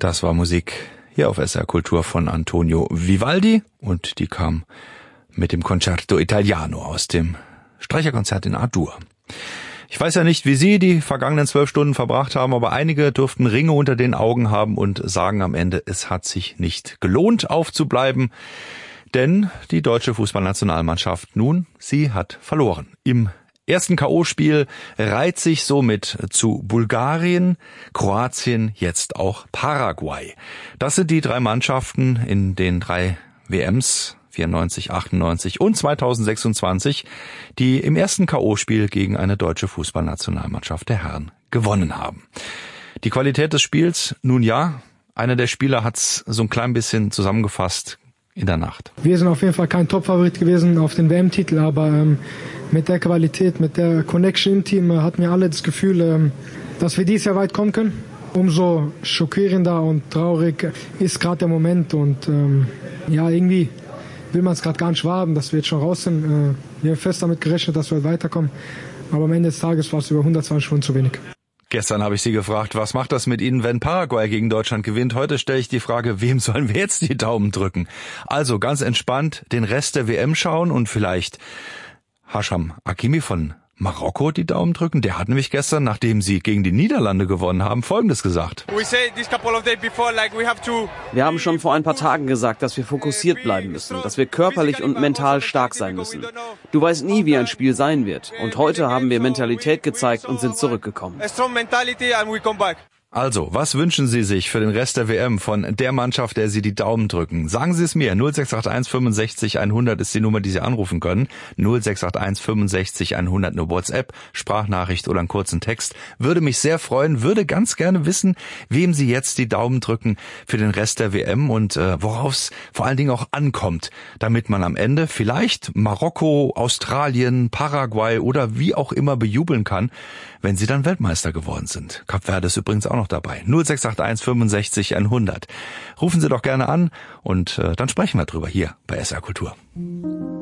Das war Musik hier auf SR Kultur von Antonio Vivaldi und die kam mit dem Concerto Italiano aus dem Streicherkonzert in A-Dur. Ich weiß ja nicht, wie Sie die vergangenen 12 Stunden verbracht haben, aber einige durften Ringe unter den Augen haben und sagen am Ende, es hat sich nicht gelohnt aufzubleiben, denn die deutsche Fußballnationalmannschaft nun, sie hat verloren. Im ersten K.O.-Spiel reiht sich somit zu Bulgarien, Kroatien, jetzt auch Paraguay. Das sind die 3 Mannschaften in den 3 WMs, 94, 98 und 2026, die im ersten K.O.-Spiel gegen eine deutsche Fußballnationalmannschaft der Herren gewonnen haben. Die Qualität des Spiels, nun ja, einer der Spieler hat's so ein klein bisschen zusammengefasst in der Nacht. Wir sind auf jeden Fall kein Top-Favorit gewesen auf den WM-Titel, aber mit der Qualität, mit der Connection im Team hatten wir alle das Gefühl, dass wir dieses Jahr weit kommen können. Umso schockierender und traurig ist gerade der Moment und irgendwie will man es gerade gar nicht wahrhaben, dass wir jetzt schon raus sind. Wir haben fest damit gerechnet, dass wir weiterkommen, aber am Ende des Tages war es über 120 Stunden zu wenig. Gestern habe ich Sie gefragt, was macht das mit Ihnen, wenn Paraguay gegen Deutschland gewinnt? Heute stelle ich die Frage, wem sollen wir jetzt die Daumen drücken? Also ganz entspannt den Rest der WM schauen und vielleicht Hasham Hakimi von Marokko die Daumen drücken. Der hat nämlich gestern, nachdem sie gegen die Niederlande gewonnen haben, Folgendes gesagt. Wir haben schon vor ein paar Tagen gesagt, dass wir fokussiert bleiben müssen, dass wir körperlich und mental stark sein müssen. Du weißt nie, wie ein Spiel sein wird. Und heute haben wir Mentalität gezeigt und sind zurückgekommen. Also, was wünschen Sie sich für den Rest der WM von der Mannschaft, der Sie die Daumen drücken? Sagen Sie es mir. 0681 65 100 ist die Nummer, die Sie anrufen können. 0681 65 100 eine WhatsApp, Sprachnachricht oder einen kurzen Text. Würde mich sehr freuen, würde ganz gerne wissen, wem Sie jetzt die Daumen drücken für den Rest der WM und worauf es vor allen Dingen auch ankommt, damit man am Ende vielleicht Marokko, Australien, Paraguay oder wie auch immer bejubeln kann, wenn sie dann Weltmeister geworden sind. Kap Verde ist übrigens auch noch dabei. 0681 65 100. Rufen Sie doch gerne an und dann sprechen wir drüber hier bei SR Kultur.